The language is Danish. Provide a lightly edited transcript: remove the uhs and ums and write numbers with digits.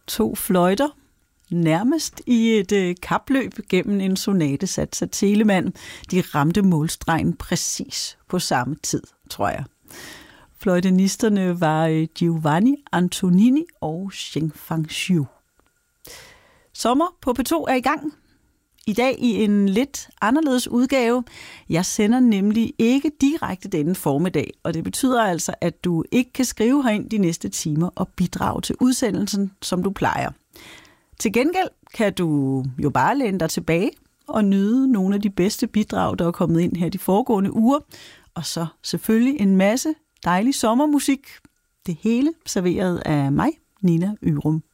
2 fløjter, nærmest i et kapløb gennem en sonatesats af Telemann. De ramte målstregen præcis på samme tid, tror jeg. Fløjtenisterne var Giovanni Antonini og Sheng Fangxiu. Sommer på P2 er i gang. I dag i en lidt anderledes udgave. Jeg sender nemlig ikke direkte denne formiddag, og det betyder altså, at du ikke kan skrive herind de næste timer og bidrage til udsendelsen, som du plejer. Til gengæld kan du jo bare læne dig tilbage og nyde nogle af de bedste bidrag, der er kommet ind her de foregående uger, og så selvfølgelig en masse dejlig sommermusik. Det hele serveret af mig, Nina Ørum.